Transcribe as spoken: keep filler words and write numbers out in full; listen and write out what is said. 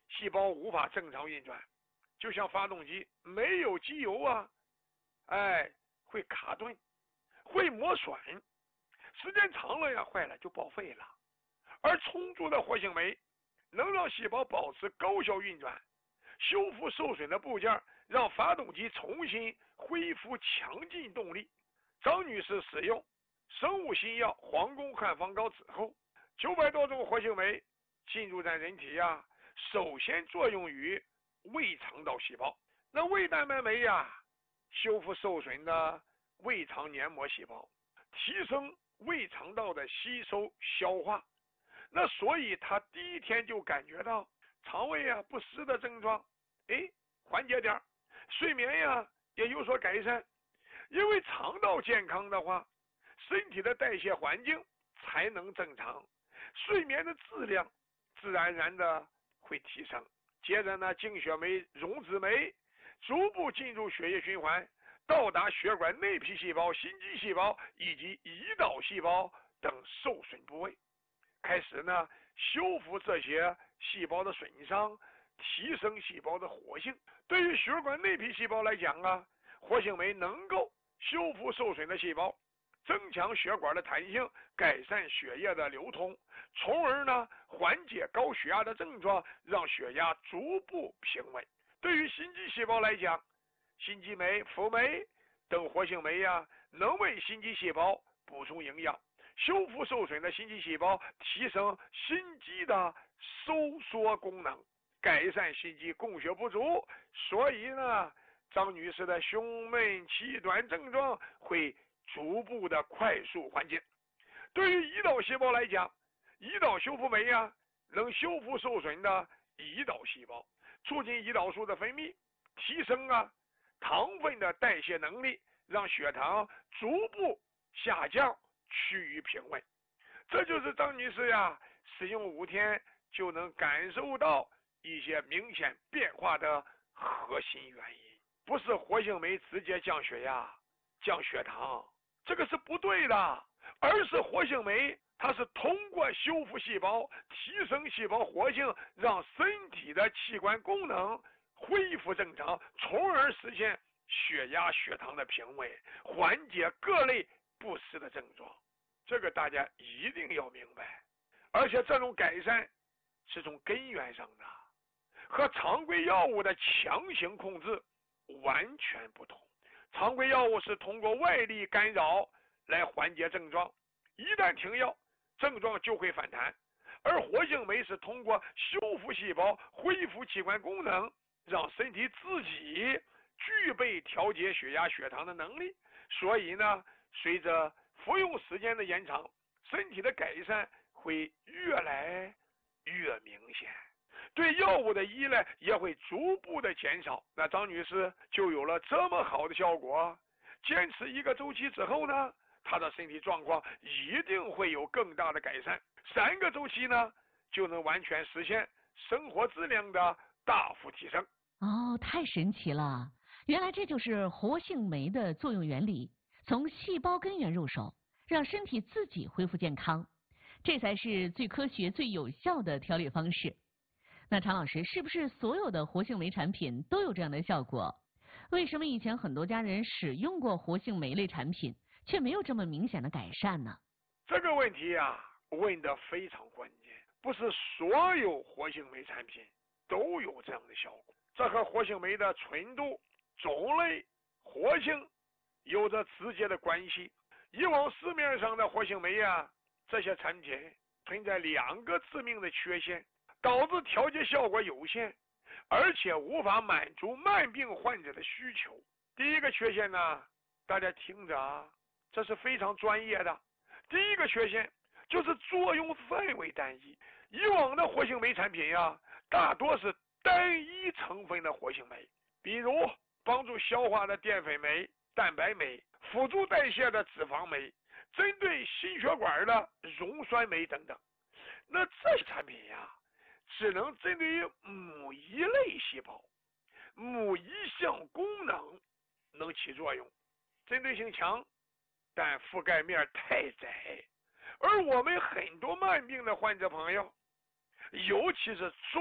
细胞无法正常运转，就像发动机没有机油啊，哎，会卡顿，会磨损，时间长了呀，坏了就报废了。而充足的活性酶能让细胞保持高效运转，修复受损的部件，让发动机重新恢复强劲动力。张女士使用生物新药黄宫汉方膏之后，九百多种活性酶进入在人体呀，首先作用于胃肠道细胞。那胃蛋白酶呀，修复受损的胃肠黏膜细胞，提升胃肠道的吸收消化。那所以他第一天就感觉到肠胃啊不适的症状，哎，缓解点，睡眠呀也有所改善。因为肠道健康的话，身体的代谢环境才能正常，睡眠的质量自然而然的会提升。接着呢，净血酶、溶脂酶逐步进入血液循环，到达血管内皮细胞、心肌细胞以及胰岛细胞等受损部位，开始呢修复这些细胞的损伤，提升细胞的活性。对于血管内皮细胞来讲啊，活性酶能够修复受损的细胞，增强血管的弹性，改善血液的流通，从而呢缓解高血压的症状，让血压逐步平稳。对于心肌细胞来讲，心肌酶、辅酶等活性酶呀，能为心肌细胞补充营养，修复受损的心肌细胞，提升心肌的收缩功能，改善心肌供血不足。所以呢，张女士的胸闷气短症状会逐步的快速缓解。对于胰岛细胞来讲，胰岛修复酶呀，能修复受损的胰岛细胞，促进胰岛素的分泌，提升啊糖分的代谢能力，让血糖逐步下降，趋于平稳。这就是张女士呀使用五天就能感受到一些明显变化的核心原因。不是活性酶直接降血压、降血糖，这个是不对的，而是活性酶它是通过修复细胞，提升细胞活性，让身体的器官功能恢复正常，从而实现血压、血糖的平稳，缓解各类不适的症状。这个大家一定要明白。而且这种改善是从根源上的，和常规药物的强行控制完全不同。常规药物是通过外力干扰来缓解症状，一旦停药，症状就会反弹。而活性酶是通过修复细胞、恢复器官功能，让身体自己具备调节血压、血糖的能力。所以呢，随着服用时间的延长，身体的改善会越来越明显，对药物的依赖也会逐步的减少。那张女士就有了这么好的效果。坚持一个周期之后呢，她的身体状况一定会有更大的改善。三个周期呢，就能完全实现生活质量的大幅提升。 哦，太神奇了！原来这就是活性酶的作用原理，从细胞根源入手，让身体自己恢复健康，这才是最科学、最有效的调理方式。那常老师，是不是所有的活性酶产品都有这样的效果？为什么以前很多家人使用过活性酶类产品，却没有这么明显的改善呢？ 这个问题啊，问得非常关键。不是所有活性酶产品都有这样的效果，这和活性酶的纯度、种类、活性有着直接的关系。以往市面上的活性酶啊，这些产品存在两个致命的缺陷，导致调节效果有限，而且无法满足慢病患者的需求。第一个缺陷呢，大家听着啊，这是非常专业的。第一个缺陷就是作用范围单一。以往的活性酶产品呀，大多是单一成分的活性酶，比如帮助消化的淀粉酶、蛋白酶，辅助代谢的脂肪酶，针对心血管的溶酸酶等等。那这些产品呀，只能针对于某一类细胞、某一项功能能起作用，针对性强，但覆盖面太窄。而我们很多慢病的患者朋友，尤其是